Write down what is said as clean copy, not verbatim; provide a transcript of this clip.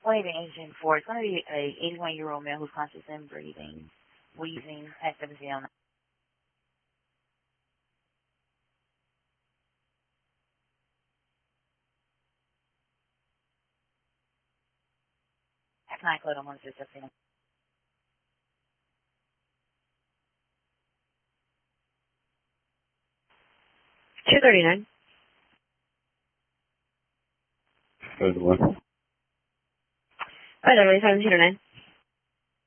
Wave engine 4. It's going to be a 81-year-old male who's conscious and breathing, wheezing, has 17 on. That's 9 code on 116. 239. 31. By the way, 709.